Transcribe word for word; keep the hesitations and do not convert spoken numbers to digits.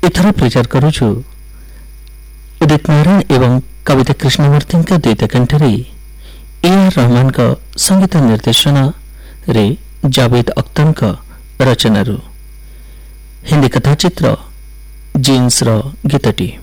एथर प्रचार करुछु उदित नारायण एवं कविता कृष्णमूर्ति द्वैत कंठरे ए आर रहमान का संगीत निर्देशन रे जावेद अख्तर का रचना हिंदी कथाचित्र जीन्स रो गीतटी।